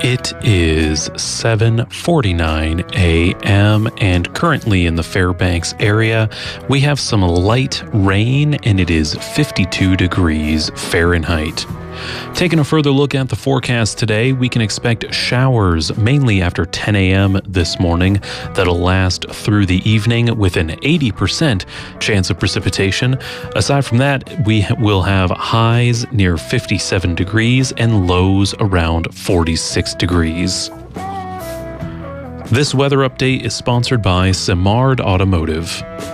It is 7:49 a.m. and currently in the Fairbanks area, we have some light rain and it is 52 degrees Fahrenheit. Taking a further look at the forecast today, we can expect showers mainly after 10 a.m. this morning that'll last through the evening with an 80% chance of precipitation. Aside from that, we will have highs near 57 degrees and lows around 46 degrees. This weather update is sponsored by Simard Automotive.